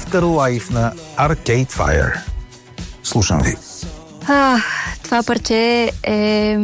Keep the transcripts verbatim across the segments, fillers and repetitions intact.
Afterlife на Arcade Fire. Слушам ви. А, това парче е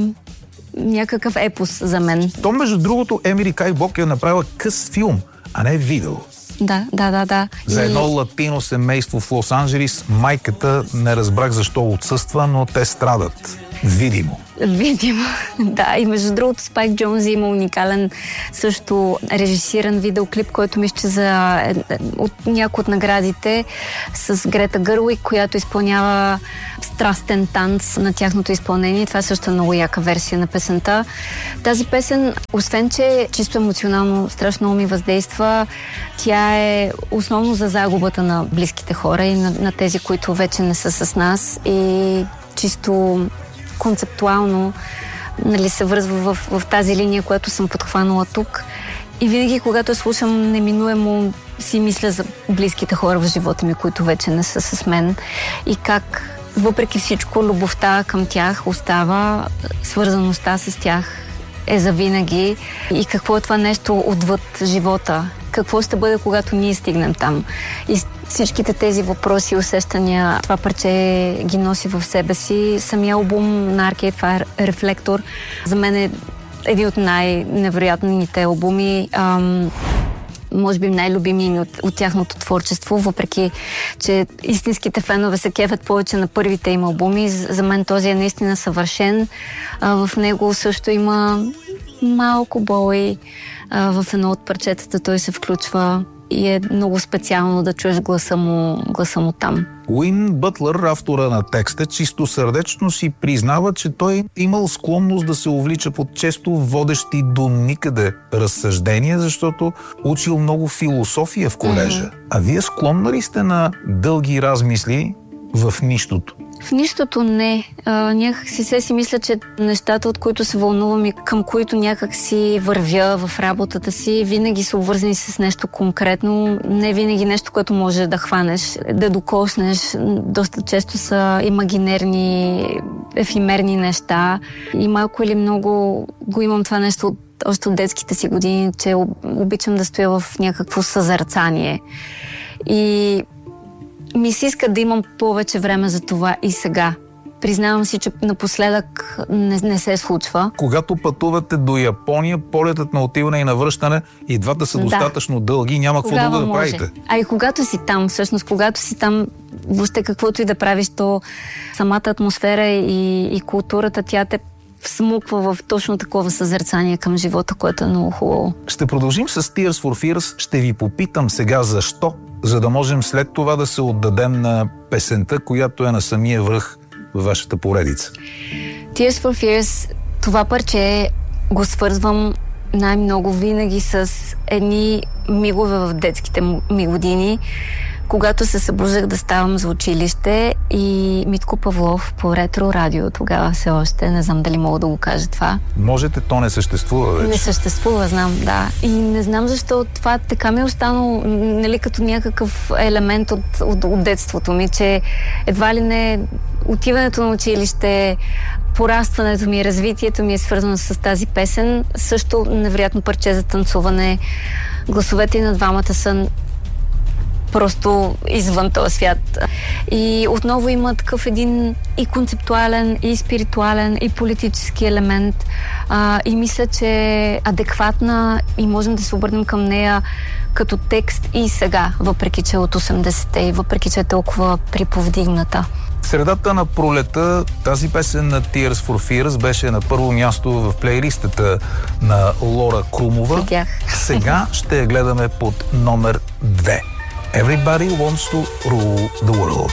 някакъв епос за мен. То, между другото, Емили Кай Блок е направила къс филм, а не видео. Да, да, да, да. За едно И... латино семейство в Лос-Анджелис. Майката не разбрах защо отсъства, но те страдат. Видимо. Видимо, да. И между другото Спайк Джонс има уникален също режисиран видеоклип, който мисля, че за от някои от наградите с Грета Гървик, която изпълнява страстен танц на тяхното изпълнение. Това също е много яка версия на песента. Тази песен, освен че чисто емоционално страшно много ми въздейства, тя е основно за загубата на близките хора и на, на тези, които вече не са с нас, и чисто концептуално, нали, се връзва в, в тази линия, която съм подхванала тук. И винаги, когато я слушам, неминуемо си мисля за близките хора в живота ми, които вече не са с мен. И как, въпреки всичко, любовта към тях остава, свързаността с тях е завинаги. И какво е това нещо отвъд живота? Какво ще бъде, когато ние стигнем там? И всичките тези въпроси и усещания, това парче ги носи в себе си. Самия албум на Arcade Fire, Reflector, за мен е един от най-невероятните албуми. Ам, може би най-любими от, от тяхното творчество, въпреки че истинските фенове се кефят повече на първите им албуми. За мен този е наистина съвършен. А, в него също има малко бой. В едно от парчетата той се включва и е много специално да чуеш гласа му, гласа му там. Уин Бътлър, автора на текста, чисто сърдечно си признава, че той имал склонност да се увлича под често водещи до никъде разсъждения, защото учил много философия в колежа. Mm-hmm. А вие склонна ли сте на дълги размисли в нищото? В нищото не. А, някак си се си мисля, че нещата, от които се вълнувам и към които някак си вървя в работата си, винаги са обвързани с нещо конкретно. Не винаги нещо, което може да хванеш, да докоснеш. Доста често са имагинерни, ефимерни неща. И малко или много го имам това нещо от, още от детските си години, че обичам да стоя в някакво съзерцание. И ми се иска да имам повече време за това и сега. Признавам си, че напоследък не, не се случва. Когато пътувате до Япония, полетът на отиване и на връщане и двата са да. достатъчно дълги, няма какво друго да правите. А и когато си там, всъщност, когато си там, въобще каквото и да правиш, то самата атмосфера и, и културата, тя те всмуква в точно такова съзерцание към живота, което е много хубаво. Ще продължим с Tears for Fears. Ще ви попитам сега защо, за да можем след това да се отдадем на песента, която е на самия връх във вашата поредица. Tears for Fears, това парче го свързвам най-много винаги с едни мигове в детските ми години, когато се събуждах да ставам за училище и Митко Павлов по Ретро Радио, тогава все още, не знам дали мога да го кажа това. Можете, то не съществува вече. Не съществува, знам, да. И не знам защо това така ми е останало, нали, като някакъв елемент от, от, от детството ми, че едва ли не отиването на училище, порастването ми, развитието ми е свързано с тази песен. Също невероятно парче за танцуване. Гласовете на двамата са просто извън този свят. И отново има такъв един и концептуален, и спиритуален, и политически елемент. А, и мисля, че е адекватна и можем да се обърнем към нея като текст и сега, въпреки че е от осемдесетте и въпреки че е толкова приповдигната. В средата на пролета тази песен на Tears for Fears беше на първо място в плейлистата на Лора Крумова. Видях. Сега ще я гледаме под номер две. Everybody wants to rule the world.